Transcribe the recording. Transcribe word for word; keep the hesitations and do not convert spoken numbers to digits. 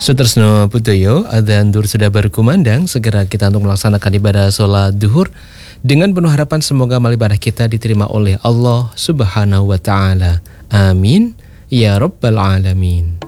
Sutresno Putoyo, adzan duhur sudah berkumandang. Segera kita untuk melaksanakan ibadah sholat duhur dengan penuh harapan semoga amal ibadah kita diterima oleh Allah Subhanahu wa Ta'ala. Amin ya Rabbal Alamin.